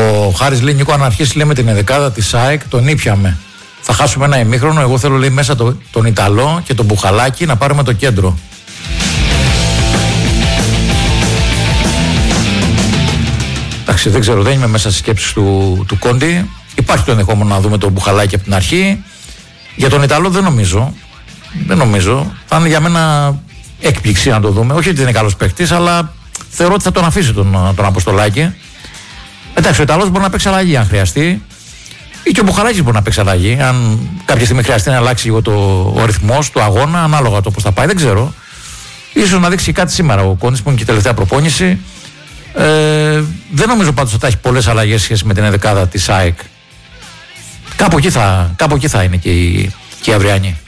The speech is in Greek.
Ο Χάρης λέει: Νίκο, αν αρχίσει λέει, με την ενδεκάδα της ΑΕΚ, τον ήπιαμε. Θα χάσουμε ένα ημίχρονο. Εγώ θέλω λέει, μέσα τον Ιταλό και τον Μπουχαλάκη να πάρουμε το κέντρο. Εντάξει, δεν ξέρω, δεν είμαι μέσα στις σκέψεις του Κόντι. Υπάρχει το ενδεχόμενο να δούμε τον Μπουχαλάκη από την αρχή. Για τον Ιταλό δεν νομίζω. Δεν νομίζω. Θα είναι για μένα έκπληξη να το δούμε. Όχι ότι δεν είναι καλός παίκτης, αλλά θεωρώ ότι θα τον αφήσει τον Αποστολάκη. Εντάξει, ο Ιταλός μπορεί να παίξει αλλαγή αν χρειαστεί. Ή και ο Μπουχαλάκης μπορεί να παίξει αλλαγή. Αν κάποια στιγμή χρειαστεί να αλλάξει λίγο ο ρυθμός του αγώνα, ανάλογα το πώς θα πάει, δεν ξέρω. Ίσως να δείξει κάτι σήμερα ο Κόντις που είναι και η τελευταία προπόνηση. Δεν νομίζω πάντως ότι θα έχει πολλές αλλαγές σχέση με την ενδεκάδα της ΑΕΚ. Κάπου εκεί θα είναι και η αυριανή.